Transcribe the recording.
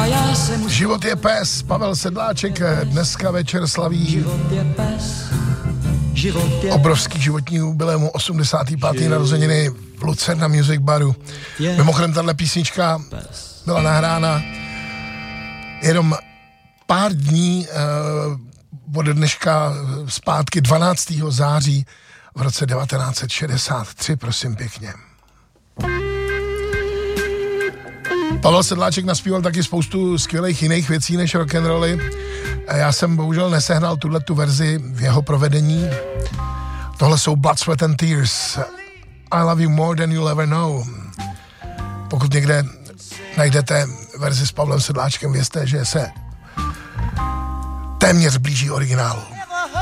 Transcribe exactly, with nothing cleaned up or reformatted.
A já jsem... Život je pes, Pavel Sedláček dneska večer slaví Život je pes, život je obrovský životní jubileum osmdesátý pátý narozeniny v Lucerna Music Baru. Mimochodem tahle písnička byla nahrána jenom pár dní uh, od dneška zpátky dvanáctého září v roce devatenáct set šedesát tři, prosím pěkně. Pavel Sedláček naspíval taky spoustu skvělých jiných věcí než rock'n'rolly. Já jsem bohužel nesehnal tuhletu verzi v jeho provedení. Tohle jsou Blood, Sweat and Tears. I love you more than you'll ever know. Pokud někde najdete verzi s Pavlem Sedláčkem, vězte, že se téměř blíží originálu.